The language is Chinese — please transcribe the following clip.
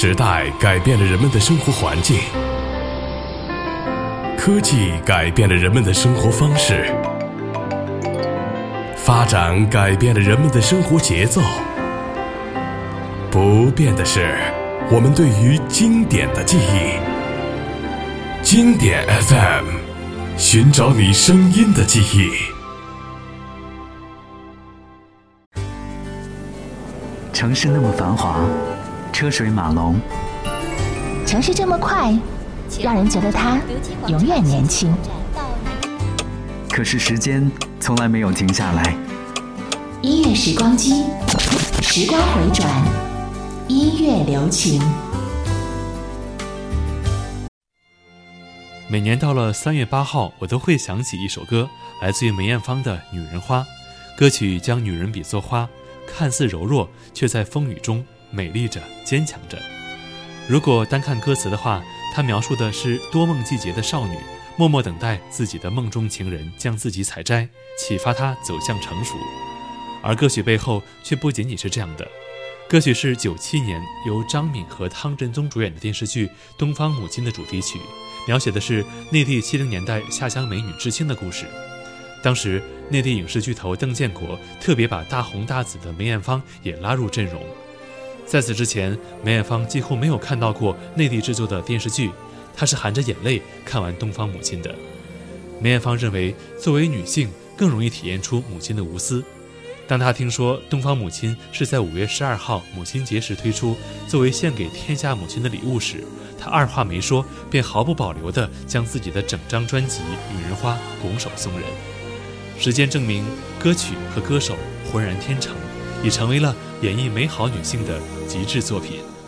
时代改变了人们的生活环境，科技改变了人们的生活方式，发展改变了人们的生活节奏。不变的是我们对于经典的记忆。经典 FM， 寻找你声音的记忆。 城市那么繁华，车水马龙， 城市这么快，让人觉得它永远年轻。 可是时间从来没有停下来。 音乐时光机，时光回转，音乐留情。 每年到了3月8号，我都会想起一首歌，来自于梅艳芳的《女人花》。歌曲将女人比作花，看似柔弱，却在风雨中美丽着，坚强着。如果单看歌词的话，它描述的是多梦季节的少女，默默等待自己的梦中情人将自己采摘，启发她走向成熟。而歌曲背后却不仅仅是这样的。歌曲是97年由张敏和汤镇宗主演的电视剧《东方母亲》的主题曲，描写的是内地70年代下乡美女知青的故事。当时内地影视巨头邓建国特别把大红大紫的梅艳芳也拉入阵容。在此之前，梅艳芳几乎没有看到过内地制作的电视剧，她是含着眼泪看完《东方母亲》的。梅艳芳认为作为女性更容易体验出母亲的无私。当她听说《东方母亲》是在5月12号母亲节时推出，作为献给天下母亲的礼物时，她二话没说，便毫不保留地将自己的整张专辑《女人花》拱手送人。时间证明，歌曲和歌手浑然天成，已成为了演绎美好女性的极致作品。